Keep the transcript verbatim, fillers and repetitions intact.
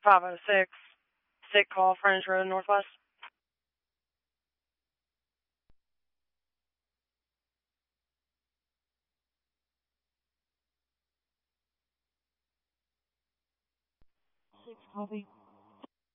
five oh six, Sick Call, French Road, Northwest. Six copy.